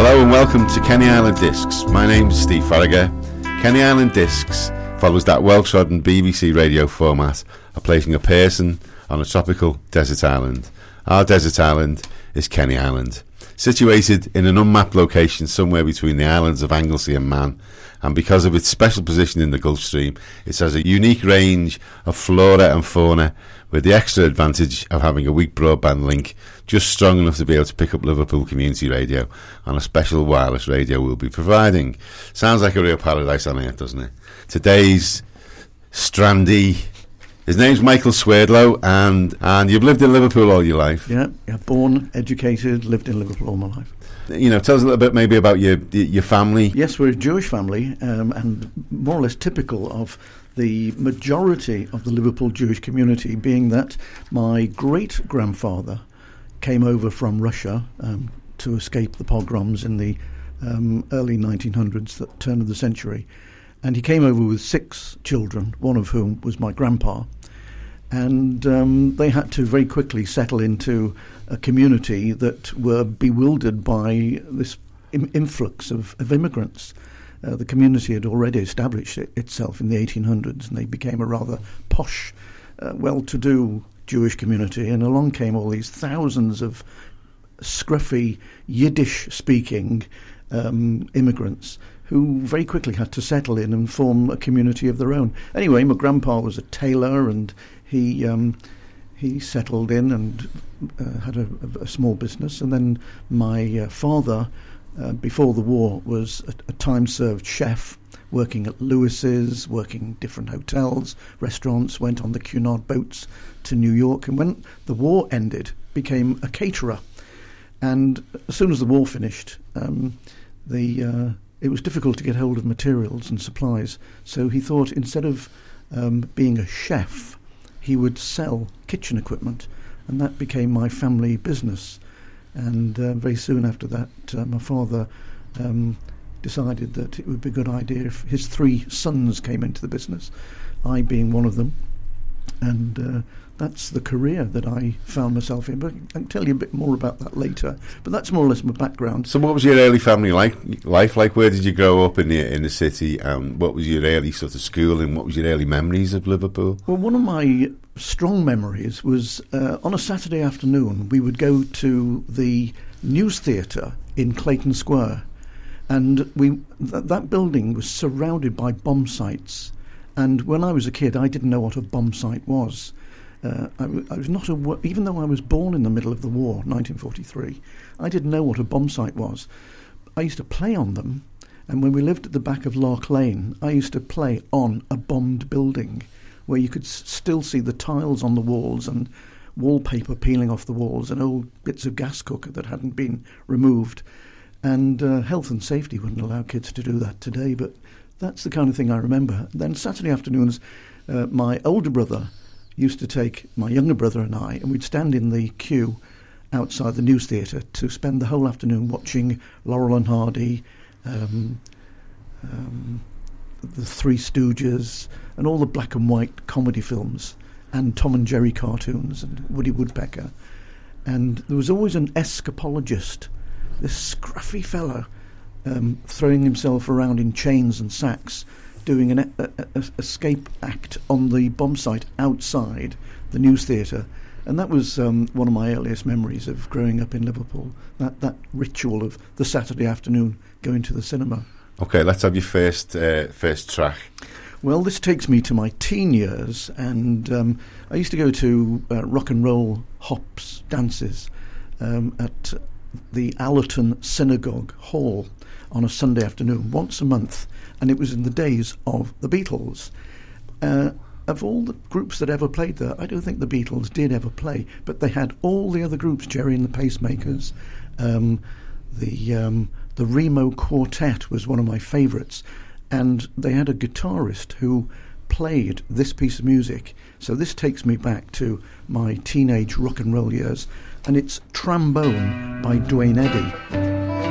Hello and welcome to Kenny Island Discs. My name's Steve Farragher. Kenny Island Discs follows that well-trodden BBC radio format of placing a person on a tropical desert island. Our desert island is Kenny Island, situated in an unmapped location somewhere between the islands of Anglesey and Man, and because of its special position in the Gulf Stream, it has a unique range of flora and fauna, with the extra advantage of having a weak broadband link just strong enough to be able to pick up Liverpool Community Radio on a special wireless radio we'll be providing. Sounds like a real paradise on earth, doesn't it? Today's strandee, his name's Michael Swerdlow, and you've lived in Liverpool all your life. Yeah, born, educated, lived in Liverpool all my life. You know, tell us a little bit maybe about your family. Yes, we're a Jewish family, and more or less typical of the majority of the Liverpool Jewish community, being that my great-grandfather came over from Russia to escape the pogroms in the early 1900s, the turn of the century. And he came over with 6 children, one of whom was my grandpa. And they had to very quickly settle into a community that were bewildered by this influx of immigrants. The community had already established itself in the 1800s, and they became a rather posh, well-to-do Jewish community. And along came all these thousands of scruffy, Yiddish-speaking immigrants who very quickly had to settle in and form a community of their own. Anyway, my grandpa was a tailor, and he settled in and had a small business. And then my father, before the war, was a time-served chef, working at Lewis's, working different hotels, restaurants, went on the Cunard boats to New York, and when the war ended, became a caterer. And as soon as the war finished, it was difficult to get hold of materials and supplies, so he thought instead of being a chef, he would sell kitchen equipment, and that became my family business. And very soon after that, my father decided that it would be a good idea if his 3 sons came into the business, I being one of them. And that's the career that I found myself in. But I can tell you a bit more about that later. But that's more or less my background. So what was your early family life like? Where did you grow up in the city? What was your early sort of schooling? What was your early memories of Liverpool? Well, one of my strong memories was on a Saturday afternoon, we would go to the News Theatre in Clayton Square. And that building was surrounded by bomb sites. And when I was a kid, I didn't know what a bomb site was. I was not even though I was born in the middle of the war, 1943, I didn't know what a bomb site was. I used to play on them, and when we lived at the back of Lark Lane, I used to play on a bombed building where you could still see the tiles on the walls and wallpaper peeling off the walls and old bits of gas cooker that hadn't been removed. And health and safety wouldn't allow kids to do that today, but that's the kind of thing I remember. Then Saturday afternoons, my older brother used to take my younger brother and I, and we'd stand in the queue outside the News Theatre to spend the whole afternoon watching Laurel and Hardy, the Three Stooges, and all the black and white comedy films, and Tom and Jerry cartoons, and Woody Woodpecker. And there was always an escapologist, this scruffy fellow, throwing himself around in chains and sacks, doing an escape act on the bomb site outside the News Theatre. And that was one of my earliest memories of growing up in Liverpool, that ritual of the Saturday afternoon going to the cinema. Okay, let's have your first track. Well, this takes me to my teen years, and I used to go to rock and roll hops dances at the Allerton Synagogue Hall on a Sunday afternoon, once a month, and it was in the days of the Beatles. Of all the groups that ever played there, I don't think the Beatles did ever play, but they had all the other groups, Jerry and the Pacemakers, the Remo Quartet was one of my favourites, and they had a guitarist who played this piece of music. So this takes me back to my teenage rock and roll years, and it's Trombone by Duane Eddy.